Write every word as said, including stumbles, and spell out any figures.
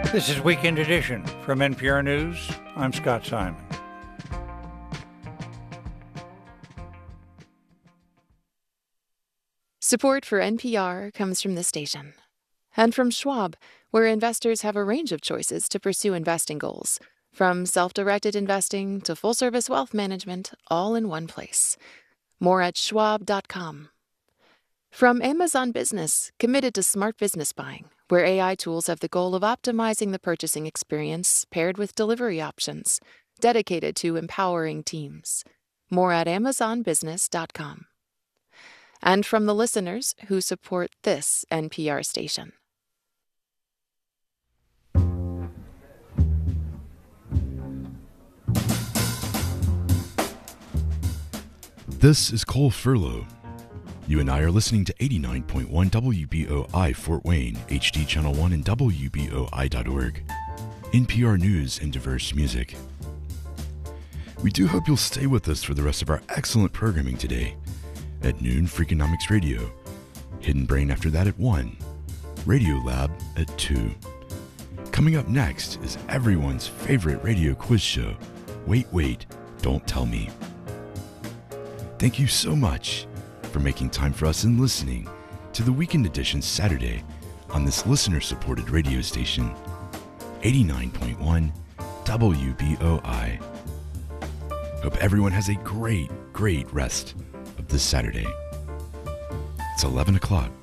This is Weekend Edition from N P R News. I'm Scott Simon. Support for N P R comes from the station and from Schwab, where investors have a range of choices to pursue investing goals, from self-directed investing to full-service wealth management, all in one place. More at schwab dot com. From Amazon Business, committed to smart business buying, where A I tools have the goal of optimizing the purchasing experience paired with delivery options, dedicated to empowering teams. More at amazon business dot com. And from the listeners who support this N P R station. This is Cole Furlow. You and I are listening to eighty-nine point one W B O I Fort Wayne, H D Channel one and W B O I dot org. N P R News and diverse music. We do hope you'll stay with us for the rest of our excellent programming today. At noon, Freakonomics Radio. Hidden Brain after that at one. Radio Lab at two. Coming up next is everyone's favorite radio quiz show, Wait, Wait, Don't Tell Me. Thank you so much for making time for us and listening to the Weekend Edition Saturday on this listener-supported radio station, eighty-nine point one W B O I. Hope everyone has a great, great rest of this Saturday. It's eleven o'clock.